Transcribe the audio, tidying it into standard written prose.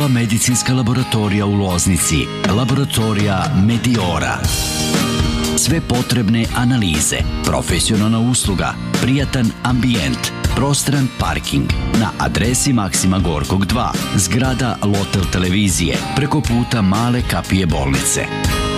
medicinska laboratorija u Loznici, laboratorija Mediora. Sve potrebne analize, profesionalna usluga, prijatan ambijent, prostoran parking na adresi Maksima Gorkog 2, zgrada Lotel televizije, preko puta Male kapije bolnice.